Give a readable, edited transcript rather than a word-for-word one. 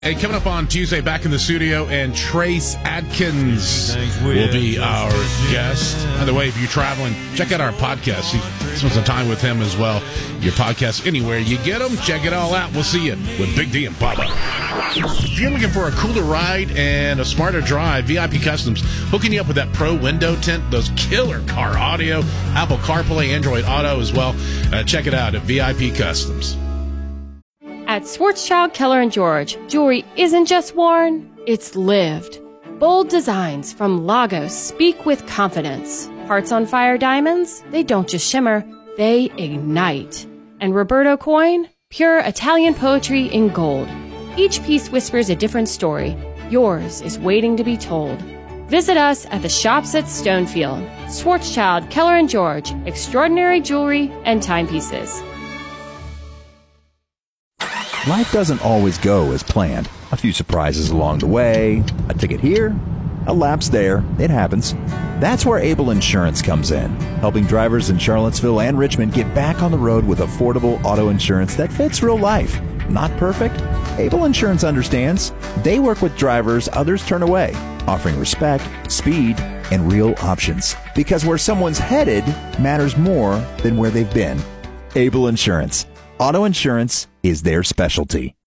Hey, coming up on Tuesday, back in the studio, and Trace Adkins will be our guest. By the way, if you're traveling, check out our podcast. He spent some time with him as well. Your podcast, anywhere you get them, check it all out. We'll see you with Big D and Bubba. If you're looking for a cooler ride and a smarter drive, VIP Customs hooking you up with that Pro window tint, those killer car audio, Apple CarPlay, Android Auto as well. Check it out at VIP Customs. At Schwarzschild Keller & George, jewelry isn't just worn, it's lived. Bold designs from Lagos speak with confidence. Hearts on Fire diamonds, they don't just shimmer, they ignite. And Roberto Coin, pure Italian poetry in gold. Each piece whispers a different story. Yours is waiting to be told. Visit us at the shops at Stonefield. Schwarzschild Keller & George, extraordinary jewelry and timepieces. Life doesn't always go as planned. A few surprises along the way, a ticket here, a lapse there. It happens. That's where Able Insurance comes in, helping drivers in Charlottesville and Richmond get back on the road with affordable auto insurance that fits real life. Not perfect? Able Insurance understands. They work with drivers others turn away, offering respect, speed, and real options. Because where someone's headed matters more than where they've been. Able Insurance. Auto insurance is their specialty.